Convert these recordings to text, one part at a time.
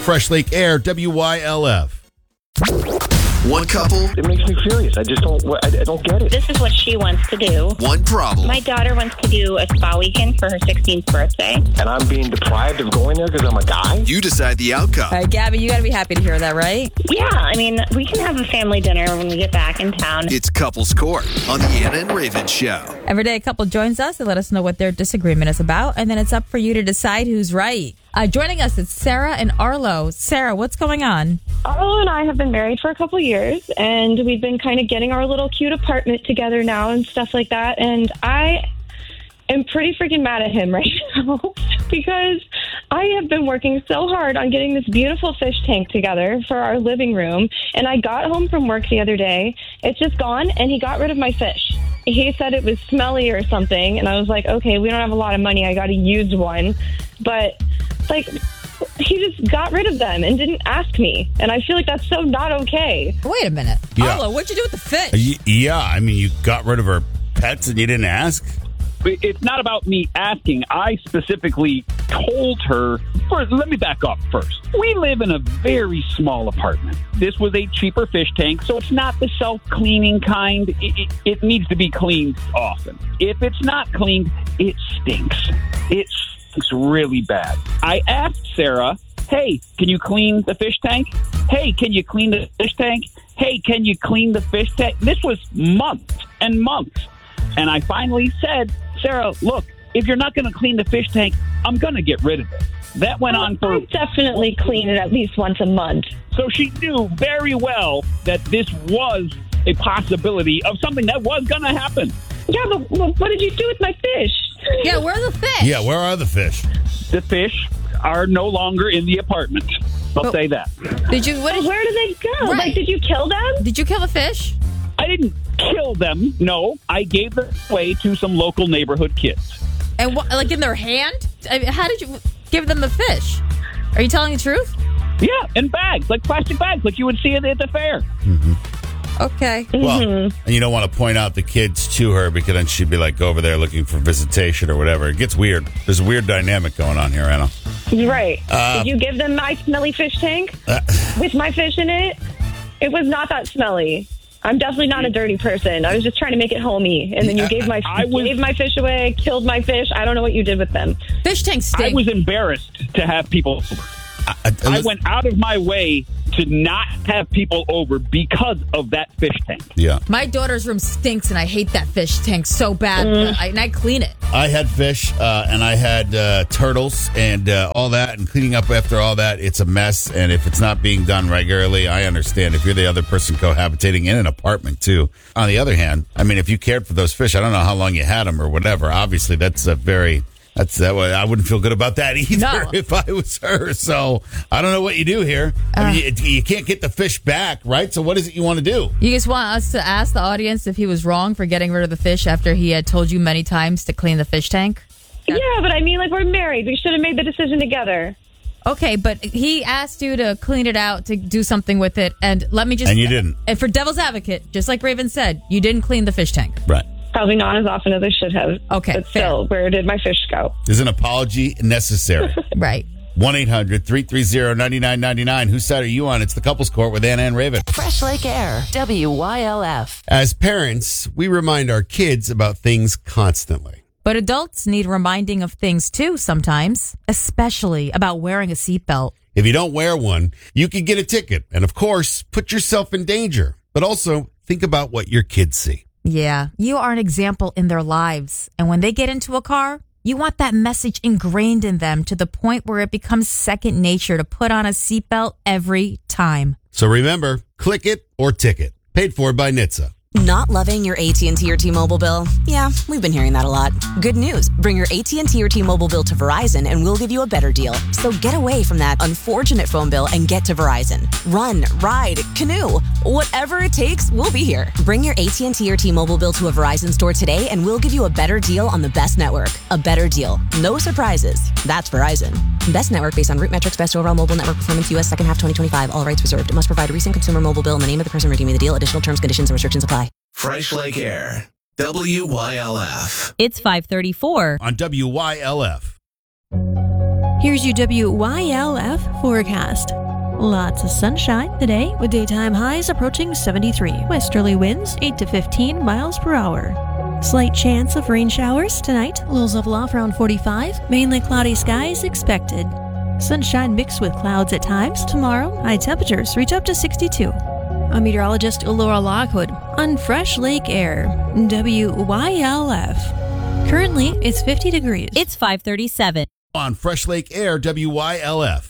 Fresh Lake Air, WYLF. One couple. It makes me furious. I don't get it. This is what she wants to do. One problem. My daughter wants to do a spa weekend for her 16th birthday. And I'm being deprived of going there because I'm a guy? You decide the outcome. All right, Gabby, you got to be happy to hear that, right? Yeah, I mean, we can have a family dinner when we get back in town. It's Couples Court on the Anna and Raven Show. Every day a couple joins us to let us know what their disagreement is about, and then it's up for you to decide who's right. Joining us, it's Sarah and Arlo. Sarah, what's going on? Arlo and I have been married for a couple years, and we've been kind of getting our little cute apartment together now and stuff like that. And I am pretty freaking mad at him right now because I have been working so hard on getting this beautiful fish tank together for our living room. And I got home from work the other day. It's just gone, and he got rid of my fish. He said it was smelly or something, and I was like, okay, we don't have a lot of money. I got a used one. But, like, he just got rid of them and didn't ask me. And I feel like that's so not okay. Wait a minute. Yeah. Arlo, what'd you do with the fish? Yeah, I mean, you got rid of her pets and you didn't ask? It's not about me asking. I specifically told her. Let me back up first. We live in a very small apartment. This was a cheaper fish tank, so it's not the self-cleaning kind. It needs to be cleaned often. If it's not cleaned, it stinks. It stinks really bad. I asked Sarah, hey, can you clean the fish tank? Hey, can you clean the fish tank? Hey, can you clean the fish tank? This was months and months. And I finally said, Sarah, look, if you're not going to clean the fish tank, I'm going to get rid of it. That went on for... I definitely clean it at least once a month. So she knew very well that this was a possibility of something that was going to happen. Yeah, but what did you do with my fish? Yeah, where are the fish? Yeah, where are the fish? The fish are no longer in the apartment. I'll say that. Did you? Where did they go? Right. Like, did you kill them? Did you kill the fish? I didn't kill them. No, I gave them away to some local neighborhood kids. And what, like in their hand? I mean, how did you give them the fish? Are you telling the truth? Yeah, in bags, like plastic bags, like you would see at the fair. Mm-hmm. Okay. Well, and you don't want to point out the kids to her because then she'd be like over there looking for visitation or whatever. It gets weird. There's a weird dynamic going on here, Anna. Right. Did you give them my smelly fish tank with my fish in it? It was not that smelly. I'm definitely not a dirty person. I was just trying to make it homey. And then you gave my fish away, killed my fish. I don't know what you did with them. Fish tanks stink. I was embarrassed to have people over. I went out of my way to not have people over because of that fish tank. Yeah. My daughter's room stinks, and I hate that fish tank so bad. And I clean it. I had fish, and I had turtles and all that, and cleaning up after all that, it's a mess. And if it's not being done regularly, I understand. If you're the other person cohabitating in an apartment, too. On the other hand, I mean, if you cared for those fish, I don't know how long you had them or whatever. Obviously, that's a very... That way. I wouldn't feel good about that either if I was her. So I don't know what you do here. I mean, you can't get the fish back, right? So what is it you want to do? You just want us to ask the audience if he was wrong for getting rid of the fish after he had told you many times to clean the fish tank? Yeah, but I mean, like, we're married. We should have made the decision together. Okay, but he asked you to clean it out, to do something with it, and let me just... And you didn't. And for devil's advocate, just like Raven said, you didn't clean the fish tank. Right. Probably not as often as I should have. Okay, But still, where did my fish go? Is an apology necessary? Right. 1-800-330-9999. Whose side are you on? It's the Couples Court with Anna and Raven. Fresh Lake Air, WYLF. As parents, we remind our kids about things constantly. But adults need reminding of things too sometimes, especially about wearing a seatbelt. If you don't wear one, you could get a ticket and, of course, put yourself in danger. But also, think about what your kids see. Yeah, you are an example in their lives. And when they get into a car, you want that message ingrained in them to the point where it becomes second nature to put on a seatbelt every time. So remember, click it or ticket. Paid for by NHTSA. Not loving your AT&T or T-Mobile bill? Yeah, we've been hearing that a lot. Good news. Bring your AT&T or T-Mobile bill to Verizon and we'll give you a better deal. So get away from that unfortunate phone bill and get to Verizon. Run, ride, canoe. Whatever it takes, we'll be here. Bring your AT&T or T-Mobile bill to a Verizon store today and we'll give you a better deal on the best network. A better deal. No surprises. That's Verizon. Best network based on root metrics, best overall mobile network performance, U.S. second half 2025. All rights reserved. Must provide a recent consumer mobile bill in the name of the person redeeming the deal. Additional terms, conditions, and restrictions apply. Fresh Lake Air, WYLF. It's 5:34 on WYLF. Here's your WYLF forecast. Lots of sunshine today with daytime highs approaching 73. Westerly winds 8 to 15 miles per hour. Slight chance of rain showers tonight. Lows of aloft around 45. Mainly cloudy skies expected. Sunshine mixed with clouds at times. Tomorrow, high temperatures reach up to 62. I'm meteorologist Laura Lockwood on Fresh Lake Air, WYLF. Currently, it's 50 degrees. It's 5:37. On Fresh Lake Air, WYLF.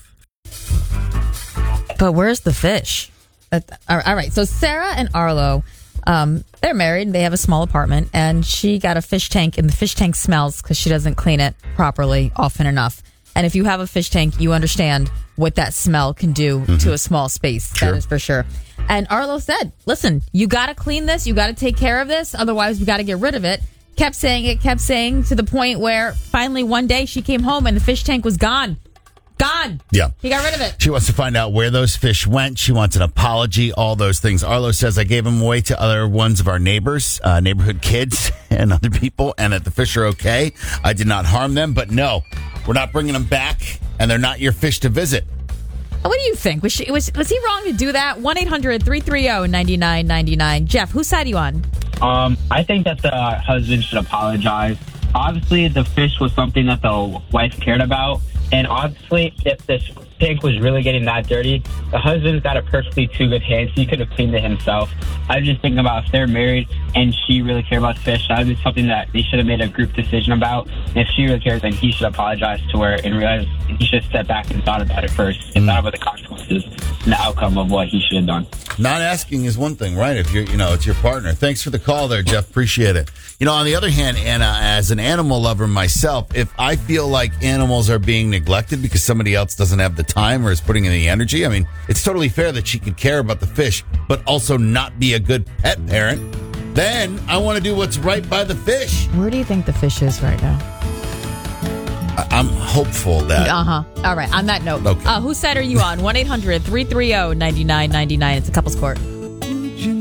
But where's the fish? All right. So Sarah and Arlo, they're married. They have a small apartment, and she got a fish tank, and the fish tank smells because she doesn't clean it properly often enough. And if you have a fish tank, you understand what that smell can do to a small space. Sure. That is for sure. And Arlo said, listen, you got to clean this. You got to take care of this. Otherwise, we got to get rid of it. Kept saying to the point where finally one day she came home and the fish tank was gone. Gone. Yeah. He got rid of it. She wants to find out where those fish went. She wants an apology, all those things. Arlo says, I gave them away to other ones of our neighbors, neighborhood kids and other people, and that the fish are okay. I did not harm them, but no, we're not bringing them back, and they're not your fish to visit. What do you think? Was he wrong to do that? 1-800-330-9999. Jeff, whose side are you on? I think that the husband should apologize. Obviously, the fish was something that the wife cared about. And obviously, if the tank was really getting that dirty, the husband's got a perfectly two good hands. He could have cleaned it himself. I was just thinking about if they're married and she really cared about the fish, that would be something that they should have made a group decision about. And if she really cares, then he should apologize to her and realize he should have stepped back and thought about it first and thought about the consequences and the outcome of what he should have done. Not asking is one thing, right? If you're, it's your partner. Thanks for the call there, Jeff. Appreciate it. On the other hand, Anna, as an animal lover myself, if I feel like animals are being neglected because somebody else doesn't have the time or is putting in the energy, I mean, it's totally fair that she could care about the fish, but also not be a good pet parent. Then I want to do what's right by the fish. Where do you think the fish is right now? I'm hopeful that. All right. On that note, okay. Whose side are you on? 1-800-330-9999. It's a couple's court.